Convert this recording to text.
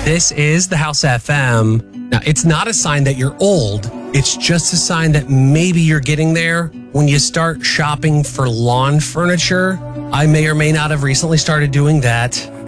This is the House FM. Now, it's not a sign that you're old. It's just a sign that maybe you're getting there when you start shopping for lawn furniture. I may or may not have recently started doing that.